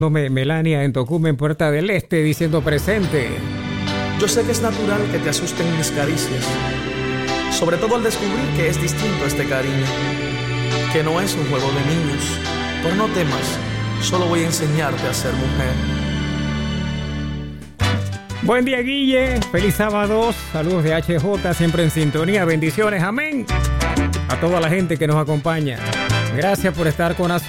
Melania en Tocumen, Puerta del Este, diciendo presente. Yo sé que es natural que te asusten mis caricias, sobre todo al descubrir que es distinto este cariño, que no es un juego de niños, pero no temas, solo voy a enseñarte a ser mujer. Buen día, Guille, feliz sábado, saludos de HJ, siempre en sintonía, bendiciones, amén, a toda la gente que nos acompaña. Gracias por estar con nosotros.